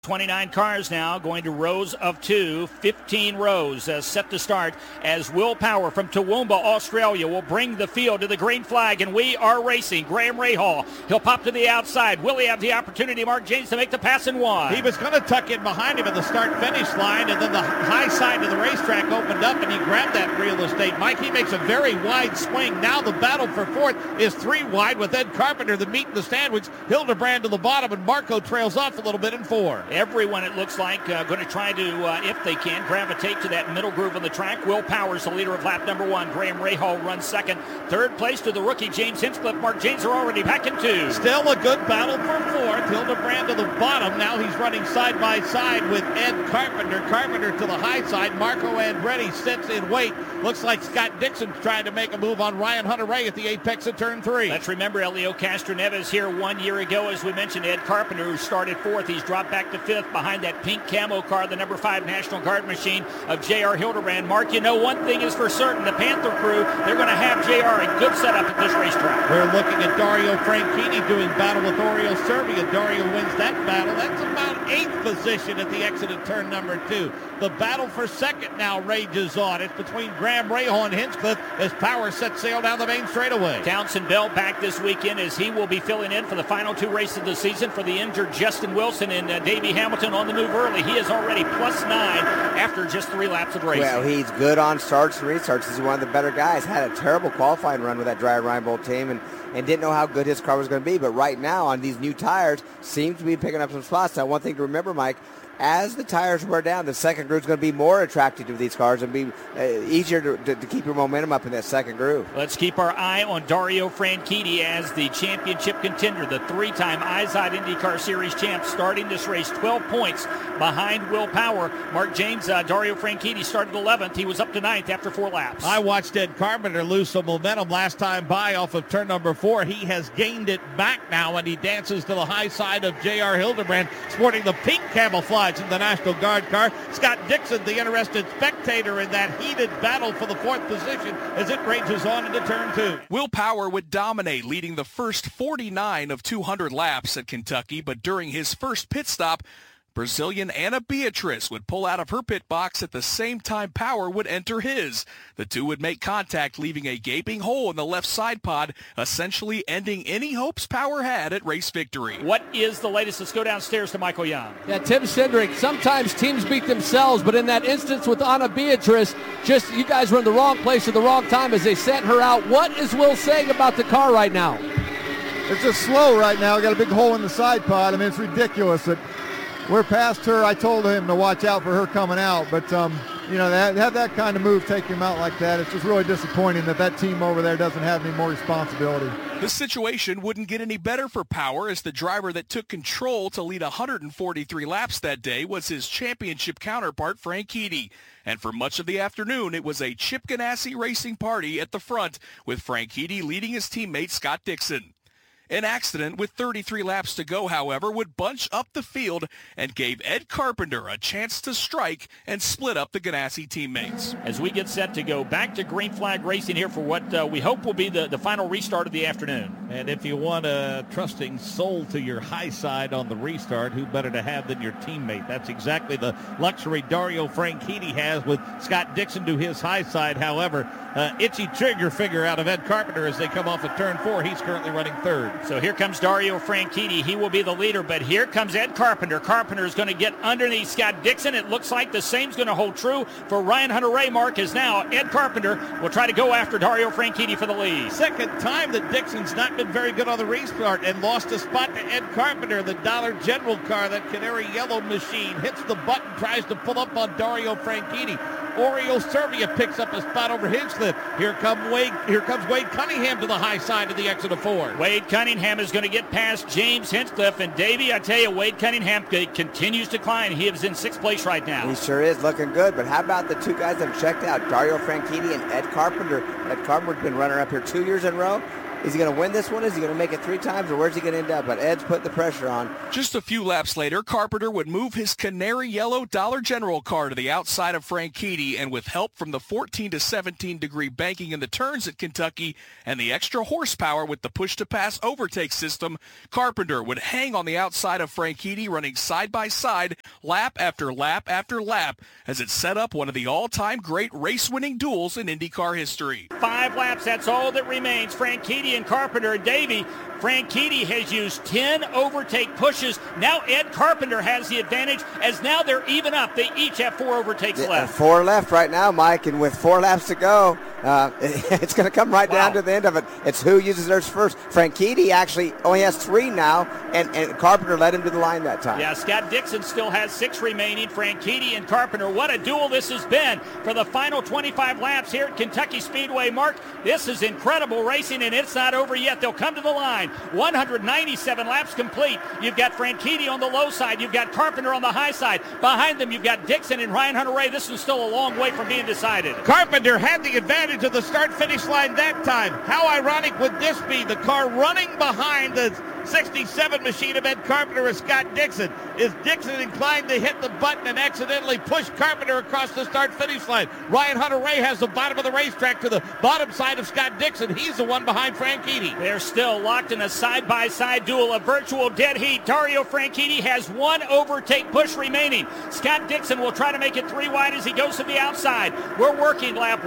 29 cars now going to rows of 2, 15 rows set to start as Will Power from Toowoomba, Australia will bring the field to the green flag, and we are racing. Graham Rahal, he'll pop to the outside. Will he have the opportunity, Mark James, to make the pass in one? He was going to tuck in behind him at the start-finish line, and then the high side of the racetrack opened up, and he grabbed that real estate. Mike, he makes a very wide swing. Now the battle for fourth is 3 wide with Ed Carpenter, the meat and the sandwich. Hildebrand to the bottom, and Marco trails off a little bit in 4. Everyone, it looks like, going to try to, if they can, gravitate to that middle groove on the track. Will Powers, the leader of lap number 1. Graham Rahal runs second. Third place to the rookie, James Hinchcliffe. Mark James are already back in 2. Still a good battle for fourth. Hildebrand to the bottom. Now he's running side by side with Ed Carpenter. Carpenter to the high side. Marco Andretti sits in wait. Looks like Scott Dixon's trying to make a move on Ryan Hunter-Reay at the apex of turn 3. Let's remember Elio Castroneves here 1 year ago. As we mentioned, Ed Carpenter, who started 4th. He's dropped back to 5th behind that pink camo car, the number 5 National Guard machine of J.R. Hildebrand. Mark, you know one thing is for certain. The Panther crew, they're going to have J.R. a good setup at this racetrack. We're looking at Dario Franchitti doing battle with Oriol Servia. Dario wins that battle. That's about 8th position at the exit of turn number 2. The battle for second now rages on. It's between Graham Rahal and Hinchcliffe as Power sets sail down the main straightaway. Townsend Bell back this weekend as he will be filling in for the final 2 races of the season for the injured Justin Wilson, and Davey Hamilton on the move early. He is already +9 after just 3 laps of racing. Well, he's good on starts and restarts. He's one of the better guys. Had a terrible qualifying run with that Dreyer Reinbold team and didn't know how good his car was going to be. But right now on these new tires, seems to be picking up some spots. Now, one thing to remember, Mike, as the tires wear down, the second groove is going to be more attractive to these cars and be easier to keep your momentum up in that second groove. Let's keep our eye on Dario Franchitti as the championship contender, the 3-time IZOD IndyCar Series champ, starting this race 12 points behind Will Power. Mark James, Dario Franchitti started 11th. He was up to 9th after 4 laps. I watched Ed Carpenter lose some momentum last time by off of turn number 4. He has gained it back now, and he dances to the high side of J.R. Hildebrand, sporting the pink camouflage in the National Guard car. Scott Dixon, the interested spectator in that heated battle for the 4th position as it rages on into turn 2. Will Power would dominate, leading the first 49 of 200 laps at Kentucky, but during his first pit stop, Brazilian Ana Beatriz would pull out of her pit box at the same time Power would enter his. The two would make contact, leaving a gaping hole in the left side pod, essentially ending any hopes Power had at race victory. What is the latest? Let's go downstairs to Michael Young. Yeah, Tim Cindric, sometimes teams beat themselves, but in that instance with Ana Beatriz, just you guys were in the wrong place at the wrong time as they sent her out. What is Will saying about the car right now? It's just slow right now. Got a big hole in the side pod. I mean, it's ridiculous that we're past her. I told him to watch out for her coming out, but you know, have that kind of move take him out like that. It's just really disappointing that team over there doesn't have any more responsibility. The situation wouldn't get any better for Power, as the driver that took control to lead 143 laps that day was his championship counterpart, Franchitti. And for much of the afternoon, it was a Chip Ganassi racing party at the front, with Franchitti leading his teammate Scott Dixon. An accident with 33 laps to go, however, would bunch up the field and gave Ed Carpenter a chance to strike and split up the Ganassi teammates. As we get set to go back to green flag racing here for what we hope will be the final restart of the afternoon. And if you want a trusting soul to your high side on the restart, who better to have than your teammate? That's exactly the luxury Dario Franchitti has with Scott Dixon to his high side. However, itchy trigger figure out of Ed Carpenter as they come off of turn 4. He's currently running 3rd. So here comes Dario Franchitti. He will be the leader, but here comes Ed Carpenter. Carpenter is going to get underneath Scott Dixon. It looks like the same's going to hold true for Ryan Hunter-Reay. Mark is now Ed Carpenter will try to go after Dario Franchitti for the lead. Second time that Dixon's not been very good on the restart and lost a spot to Ed Carpenter. The Dollar General car, that canary yellow machine, hits the button, tries to pull up on Dario Franchitti. Oriol Servia picks up a spot over Hinchcliffe. Here comes Wade Cunningham to the high side of the exit of 4. Wade Cunningham is going to get past James Hinchcliffe. And Davey, I tell you, Wade Cunningham continues to climb. He is in 6th place right now. He sure is looking good. But how about the two guys that have checked out, Dario Franchitti and Ed Carpenter? Ed Carpenter's been runner up here 2 years in a row. Is he going to win this one? Is he going to make it 3 times, or where's he going to end up? But Ed's putting the pressure on. Just a few laps later, Carpenter would move his canary yellow Dollar General car to the outside of Franchitti, and with help from the 14 to 17 degree banking in the turns at Kentucky and the extra horsepower with the push-to-pass overtake system, Carpenter would hang on the outside of Franchitti, running side by side, lap after lap after lap, as it set up one of the all-time great race-winning duels in IndyCar history. 5 laps, that's all that remains. Franchitti and Carpenter. Davey, Franchitti has used 10 overtake pushes. Now Ed Carpenter has the advantage, as now they're even up. They each have 4 overtakes left. 4 left right now, Mike, and with 4 laps to go, it's going to come right down to the end of it. It's who uses theirs first. Franchitti actually only has 3 now, and Carpenter led him to the line that time. Yeah, Scott Dixon still has 6 remaining. Franchitti and Carpenter. What a duel this has been for the final 25 laps here at Kentucky Speedway. Mark, this is incredible racing, and it's not over yet. They'll come to the line. 197 laps complete. You've got Franchitti on the low side. You've got Carpenter on the high side. Behind them, you've got Dixon and Ryan Hunter-Reay. This is still a long way from being decided. Carpenter had the advantage of the start-finish line that time. How ironic would this be? The car running behind the 67 machine of Ed Carpenter is Scott Dixon. Is Dixon inclined to hit the button and accidentally push Carpenter across the start-finish line? Ryan Hunter-Reay has the bottom of the racetrack to the bottom side of Scott Dixon. He's the one behind Franchitti. They're still locked in a side-by-side duel, a virtual dead heat. Dario Franchitti has 1 overtake push remaining. Scott Dixon will try to make it 3 wide as he goes to the outside. We're working lap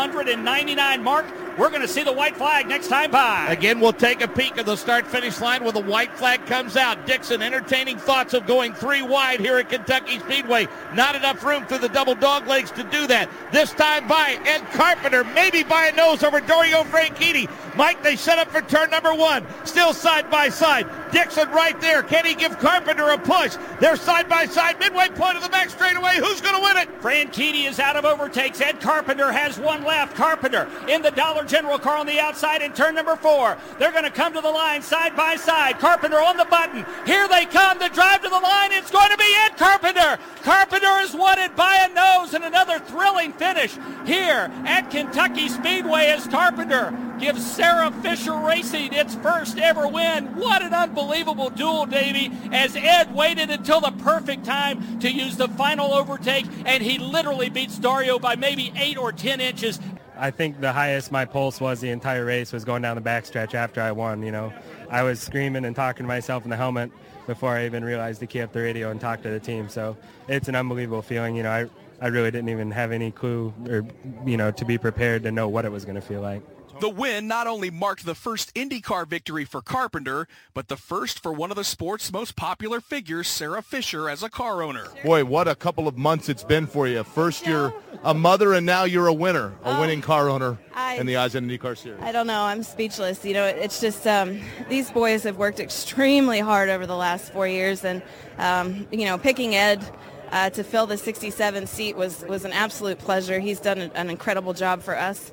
199, Mark. We're going to see the white flag next time by. Again, we'll take a peek at the start-finish line when the white flag comes out. Dixon entertaining thoughts of going 3 wide here at Kentucky Speedway. Not enough room through the double dog legs to do that. This time by Ed Carpenter, maybe by a nose over Dario Franchitti. Mike, they set up for turn number 1. Still side by side. Dixon right there. Can he give Carpenter a push? They're side by side. Midway point of the back straightaway. Who's going to win it? Franchitti is out of overtakes. Ed Carpenter has 1 left. Carpenter in the Dollar General car on the outside in turn number 4. They're going to come to the line side by side. Carpenter on the button. Here they come. The drive to the line. It's going to be Ed Carpenter. Carpenter is won it by a nose, and another thrilling finish here at Kentucky Speedway as Carpenter gives Sarah Fisher Racing its first ever win. What an unbelievable duel, Davey, as Ed waited until the perfect time to use the final overtake, and he literally beats Dario by maybe 8 or 10 inches. I think the highest my pulse was the entire race was going down the backstretch after I won. You know, I was screaming and talking to myself in the helmet before I even realized to key up the radio and talk to the team. So it's an unbelievable feeling. You know, I really didn't even have any clue or, you know, to be prepared to know what it was going to feel like. The win not only marked the first IndyCar victory for Carpenter, but the first for one of the sport's most popular figures, Sarah Fisher, as a car owner. Boy, what a couple of months it's been for you. First you're a mother, and now you're a winner, a winning car owner in the Eisen IndyCar Series. I don't know. I'm speechless. You know, it's just these boys have worked extremely hard over the last 4 years, and, you know, picking Ed to fill the 67 seat was an absolute pleasure. He's done an incredible job for us.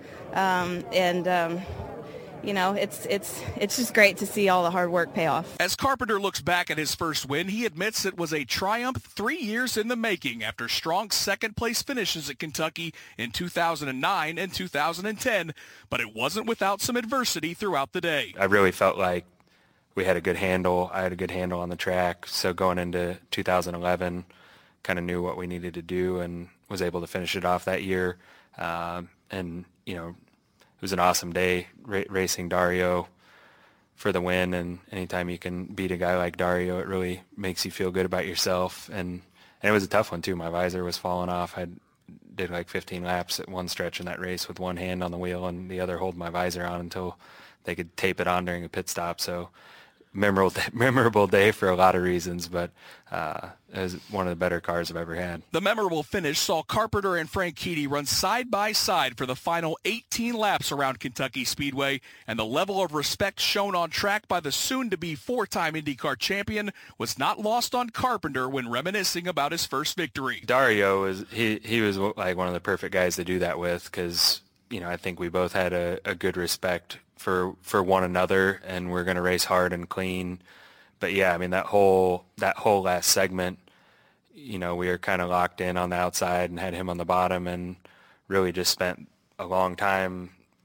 You know, it's just great to see all the hard work pay off. As Carpenter looks back at his first win, he admits it was a triumph 3 years in the making after strong second-place finishes at Kentucky in 2009 and 2010, but it wasn't without some adversity throughout the day. I really felt like we had a good handle. I had a good handle on the track, so going into 2011, kind of knew what we needed to do and was able to finish it off that year. And, you know, it was an awesome day racing Dario for the win, and anytime you can beat a guy like Dario, it really makes you feel good about yourself. And it was a tough one, too. My visor was falling off. I did like 15 laps at one stretch in that race with one hand on the wheel and the other holding my visor on until they could tape it on during a pit stop. So memorable day for a lot of reasons, but it was one of the better cars I've ever had. The memorable finish saw Carpenter and Franchitti run side by side for the final 18 laps around Kentucky Speedway, and the level of respect shown on track by the soon-to-be 4-time IndyCar champion was not lost on Carpenter when reminiscing about his first victory. Dario was he was like one of the perfect guys to do that with, because, you know, I think we both had a good respect for one another, and we're going to race hard and clean. But yeah, I mean, that whole last segment, you know, we were kind of locked in on the outside and had him on the bottom, and really just spent a long time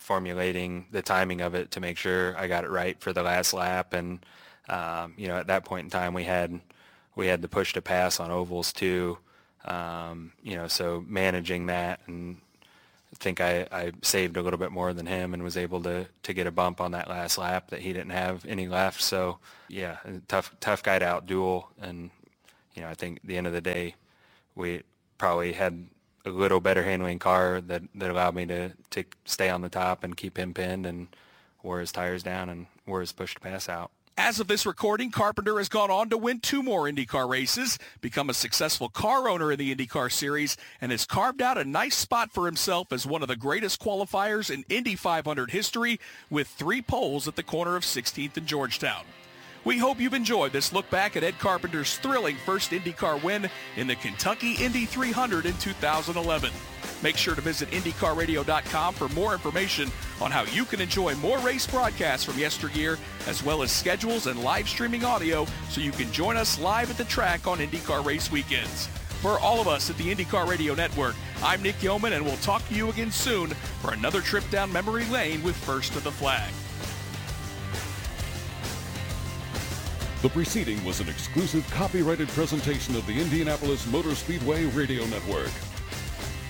formulating the timing of it to make sure I got it right for the last lap. And, at that point in time, we had the push to pass on ovals too. So managing that, and I think I saved a little bit more than him and was able to get a bump on that last lap that he didn't have any left. So yeah, tough guy to outduel. And, I think at the end of the day, we probably had a little better handling car that allowed me to stay on the top and keep him pinned and wore his tires down and wore his push to pass out. As of this recording, Carpenter has gone on to win 2 more IndyCar races, become a successful car owner in the IndyCar Series, and has carved out a nice spot for himself as one of the greatest qualifiers in Indy 500 history, with 3 poles at the corner of 16th and Georgetown. We hope you've enjoyed this look back at Ed Carpenter's thrilling first IndyCar win in the Kentucky Indy 300 in 2011. Make sure to visit IndyCarRadio.com for more information on how you can enjoy more race broadcasts from yesteryear, as well as schedules and live streaming audio, so you can join us live at the track on IndyCar race weekends. For all of us at the IndyCar Radio Network, I'm Nick Yeoman, and we'll talk to you again soon for another trip down memory lane with First to the Flag. The preceding was an exclusive copyrighted presentation of the Indianapolis Motor Speedway Radio Network.